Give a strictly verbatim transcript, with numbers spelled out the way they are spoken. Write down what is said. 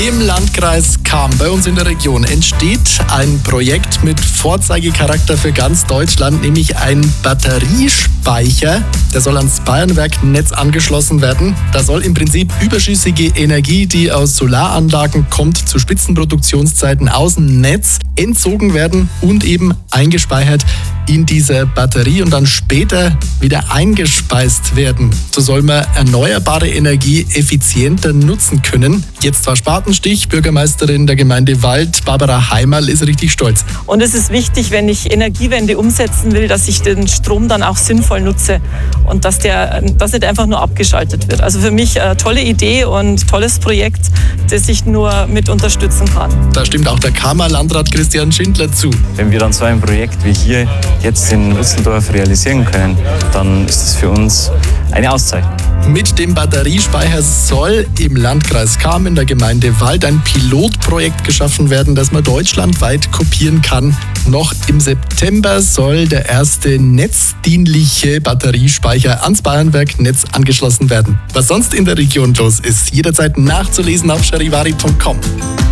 Im Landkreis Cham bei uns in der Region entsteht ein Projekt mit Vorzeigecharakter für ganz Deutschland, nämlich ein Batteriespeicher. Der soll ans Bayernwerk-Netz angeschlossen werden. Da soll im Prinzip überschüssige Energie, die aus Solaranlagen kommt, zu Spitzenproduktionszeiten aus dem Netz entzogen werden und eben eingespeichert in dieser Batterie und dann später wieder eingespeist werden. So soll man erneuerbare Energie effizienter nutzen können. Jetzt war Spatenstich. Bürgermeisterin der Gemeinde Wald, Barbara Heimerl, ist richtig stolz. Und es ist wichtig, wenn ich Energiewende umsetzen will, dass ich den Strom dann auch sinnvoll nutze und dass der dass nicht einfach nur abgeschaltet wird. Also für mich eine tolle Idee und tolles Projekt, das ich nur mit unterstützen kann. Da stimmt auch der Chamer Landrat Christian Schindler zu. Wenn wir dann so ein Projekt wie hier jetzt in Utzendorf realisieren können, dann ist es für uns eine Auszeichnung. Mit dem Batteriespeicher soll im Landkreis Cham in der Gemeinde Wald ein Pilotprojekt geschaffen werden, das man deutschlandweit kopieren kann. Noch im September soll der erste netzdienliche Batteriespeicher ans Bayernwerk-Netz angeschlossen werden. Was sonst in der Region los ist, jederzeit nachzulesen auf charivari punkt com.